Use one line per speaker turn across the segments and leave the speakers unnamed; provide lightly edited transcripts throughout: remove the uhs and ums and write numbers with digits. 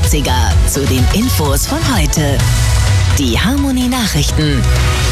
80er zu den Infos von heute. Die Harmony Nachrichten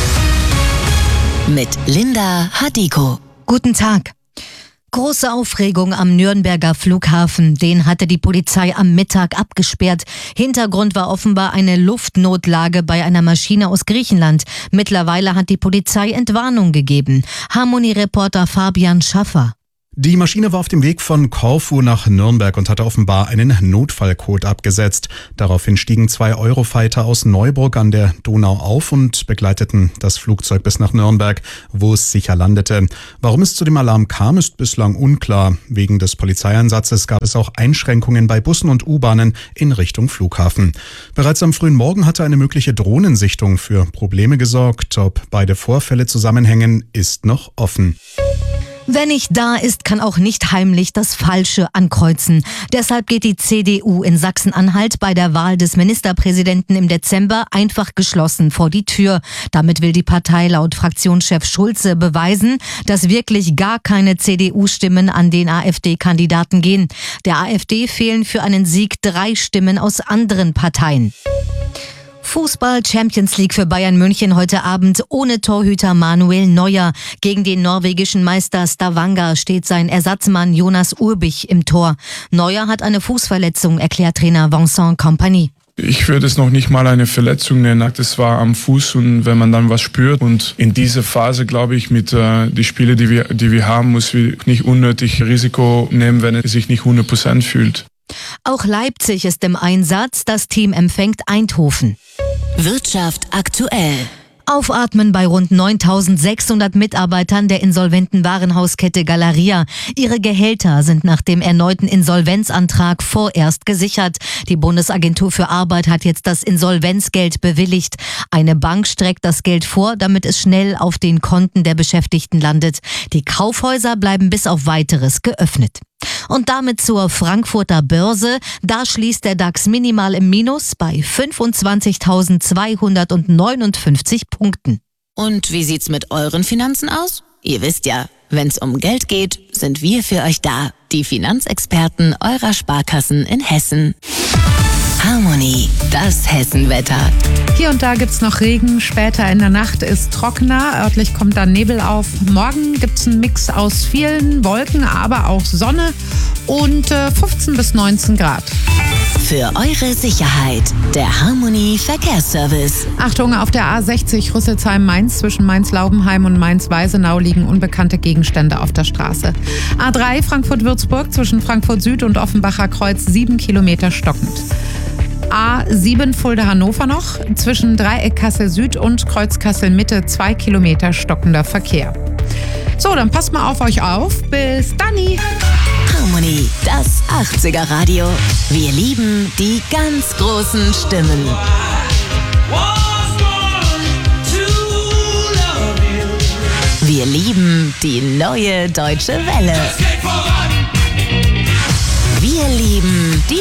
mit Linda Hadiko.
Guten Tag. Große Aufregung am Nürnberger Flughafen. Den hatte die Polizei am Mittag abgesperrt. Hintergrund war offenbar eine Luftnotlage bei einer Maschine aus Griechenland. Mittlerweile hat die Polizei Entwarnung gegeben. Harmony-Reporter Fabian Schaffer.
Die Maschine war auf dem Weg von Korfu nach Nürnberg und hatte offenbar einen Notfallcode abgesetzt. Daraufhin stiegen 2 Eurofighter aus Neuburg an der Donau auf und begleiteten das Flugzeug bis nach Nürnberg, wo es sicher landete. Warum es zu dem Alarm kam, ist bislang unklar. Wegen des Polizeieinsatzes gab es auch Einschränkungen bei Bussen und U-Bahnen in Richtung Flughafen. Bereits am frühen Morgen hatte eine mögliche Drohnensichtung für Probleme gesorgt. Ob beide Vorfälle zusammenhängen, ist noch offen.
Wer nicht da ist, kann auch nicht heimlich das Falsche ankreuzen. Deshalb geht die CDU in Sachsen-Anhalt bei der Wahl des Ministerpräsidenten im Dezember einfach geschlossen vor die Tür. Damit will die Partei laut Fraktionschef Schulze beweisen, dass wirklich gar keine CDU-Stimmen an den AfD-Kandidaten gehen. Der AfD fehlen für einen Sieg 3 Stimmen aus anderen Parteien. Fußball Champions League für Bayern München heute Abend ohne Torhüter Manuel Neuer. Gegen den norwegischen Meister Stavanger steht sein Ersatzmann Jonas Urbich im Tor. Neuer hat eine Fußverletzung, erklärt Trainer Vincent Kompany.
Ich würde es noch nicht mal eine Verletzung nennen. Das war am Fuß und wenn man dann was spürt. Und in dieser Phase, glaube ich, mit die Spiele, die wir haben, muss wir nicht unnötig Risiko nehmen, wenn er sich nicht 100% fühlt.
Auch Leipzig ist im Einsatz. Das Team empfängt Eindhoven.
Wirtschaft aktuell.
Aufatmen bei rund 9.600 Mitarbeitern der insolventen Warenhauskette Galeria. Ihre Gehälter sind nach dem erneuten Insolvenzantrag vorerst gesichert. Die Bundesagentur für Arbeit hat jetzt das Insolvenzgeld bewilligt. Eine Bank streckt das Geld vor, damit es schnell auf den Konten der Beschäftigten landet. Die Kaufhäuser bleiben bis auf Weiteres geöffnet. Und damit zur Frankfurter Börse. Da schließt der DAX minimal im Minus bei 25.259 Punkten.
Und wie sieht's mit euren Finanzen aus? Ihr wisst ja, wenn's um Geld geht, sind wir für euch da. Die Finanzexperten eurer Sparkassen in Hessen. Harmony, das Hessenwetter.
Hier und da gibt's noch Regen, später in der Nacht ist trockener, örtlich kommt dann Nebel auf. Morgen gibt's einen Mix aus vielen Wolken, aber auch Sonne und 15 bis 19 Grad.
Für eure Sicherheit, der Harmony Verkehrsservice.
Achtung, auf der A60 Rüsselsheim-Mainz zwischen Mainz-Laubenheim und Mainz-Weisenau liegen unbekannte Gegenstände auf der Straße. A3 Frankfurt-Würzburg zwischen Frankfurt Süd und Offenbacher Kreuz 7 Kilometer stockend. A7 Fulda-Hannover noch, zwischen Dreieck Kassel Süd und Kreuz Kassel Mitte 2 Kilometer stockender Verkehr. So, dann passt mal auf euch auf. Bis dann!
Harmony, das 80er Radio. Wir lieben die ganz großen Stimmen. Wir lieben die neue Deutsche Welle. Wir lieben die